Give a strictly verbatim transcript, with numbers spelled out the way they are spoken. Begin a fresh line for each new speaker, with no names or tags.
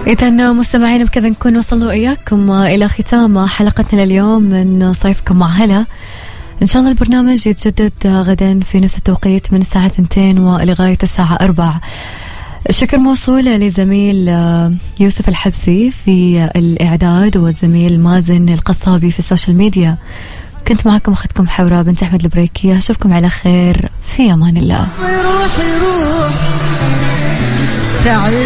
إذا مستمعين بكذا نكون وصلوا إياكم إلى ختام حلقتنا لليوم من صيفكم مع هلا. إن شاء الله البرنامج يتجدد غدا في نفس التوقيت من الساعة اثنتين ولغاية الساعة أربع. الشكر موصول لزميل يوسف الحبسي في الإعداد والزميل مازن القصابي في السوشيال ميديا. كنت معكم أختكم حوراء بنت أحمد البريكية. أشوفكم على خير في أمان الله.